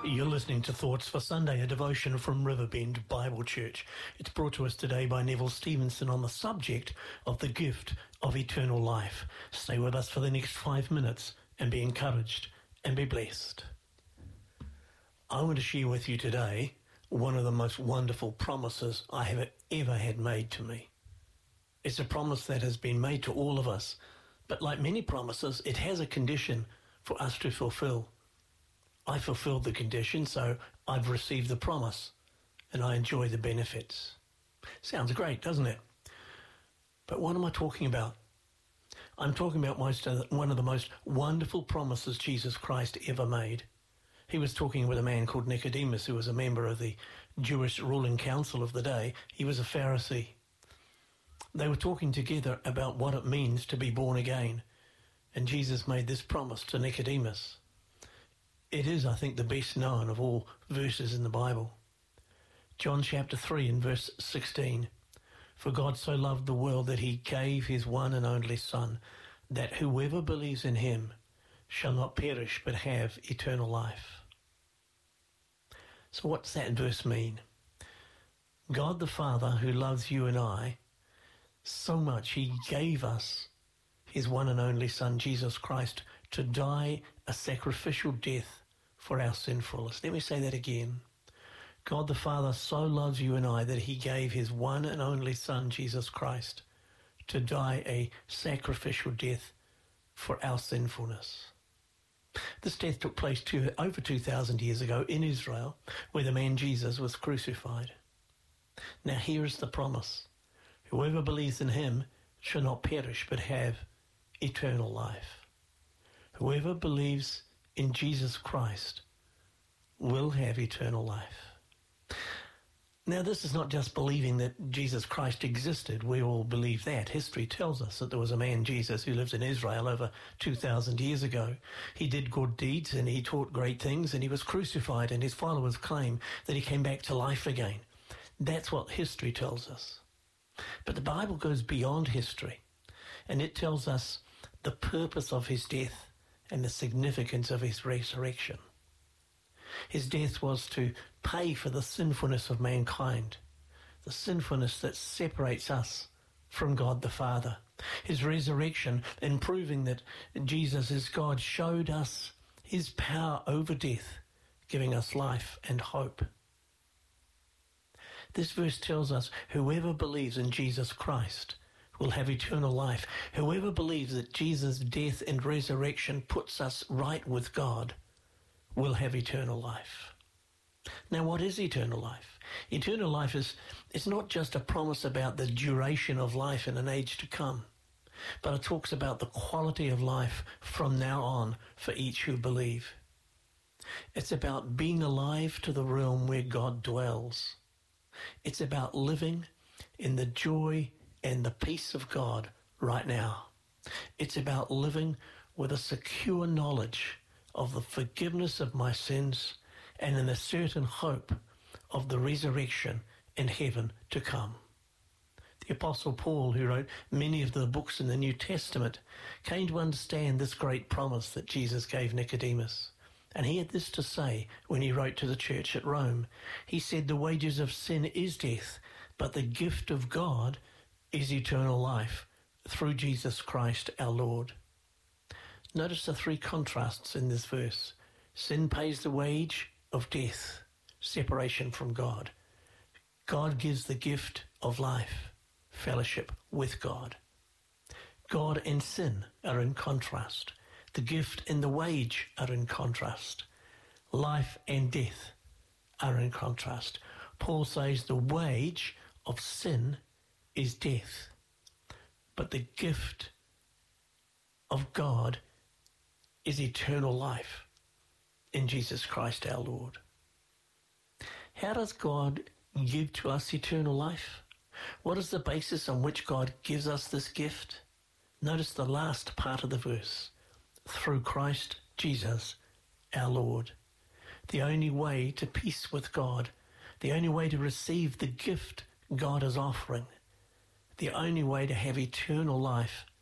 You're listening to Thoughts for Sunday, a devotion from Riverbend Bible Church. It's brought to us today by Neville Stevenson on the subject of the gift of eternal life. Stay with us for the next 5 minutes and be encouraged and be blessed. I want to share with you today one of the most wonderful promises I have ever had made to me. It's a promise that has been made to all of us, but like many promises, it has a condition for us to fulfill. I fulfilled the condition, so I've received the promise, and I enjoy the benefits. Sounds great, doesn't it? But what am I talking about? I'm talking about one of the most wonderful promises Jesus Christ ever made. He was talking with a man called Nicodemus, who was a member of the Jewish ruling council of the day. He was a Pharisee. They were talking together about what it means to be born again, and Jesus made this promise to Nicodemus. It is, I think, the best known of all verses in the Bible. John chapter 3 and verse 16. For God so loved the world that he gave his one and only Son, that whoever believes in him shall not perish but have eternal life. So what's that verse mean? God the Father, who loves you and I so much, he gave us his one and only Son, Jesus Christ, to die a sacrificial death for our sinfulness. Let me say that again. God the Father so loves you and I that he gave his one and only Son, Jesus Christ, to die a sacrificial death for our sinfulness. This death took place over 2,000 years ago in Israel, where the man Jesus was crucified. Now here is the promise. Whoever believes in him shall not perish but have eternal life. Whoever believes in Jesus Christ will have eternal life. Now, this is not just believing that Jesus Christ existed. We all believe that. History tells us that there was a man, Jesus, who lived in Israel over 2,000 years ago. He did good deeds and he taught great things and he was crucified, and his followers claim that he came back to life again. That's what history tells us. But the Bible goes beyond history, and it tells us the purpose of his death and the significance of his resurrection. His death was to pay for the sinfulness of mankind, the sinfulness that separates us from God the Father. His resurrection, in proving that Jesus is God, showed us his power over death, giving us life and hope. This verse tells us whoever believes in Jesus Christ will have eternal life. Whoever believes that Jesus' death and resurrection puts us right with God will have eternal life. Now, what is eternal life? Eternal life is not just a promise about the duration of life in an age to come, but it talks about the quality of life from now on for each who believe. It's about being alive to the realm where God dwells. It's about living in the joy and the peace of God right now. It's about living with a secure knowledge of the forgiveness of my sins and in a certain hope of the resurrection in heaven to come. The Apostle Paul, who wrote many of the books in the New Testament, came to understand this great promise that Jesus gave Nicodemus. And he had this to say when he wrote to the church at Rome. He said, the wages of sin is death, but the gift of God is eternal life through Jesus Christ our Lord. Notice the three contrasts in this verse. Sin pays the wage of death, separation from God. God gives the gift of life, fellowship with God. God and sin are in contrast. The gift and the wage are in contrast. Life and death are in contrast. Paul says the wage of sin is death, but the gift of God is eternal life in Jesus Christ our Lord. How does God give to us eternal life? What is the basis on which God gives us this gift? Notice the last part of the verse. Through Christ Jesus our Lord. The only way to peace with God, the only way to receive the gift God is offering, the only way to have eternal life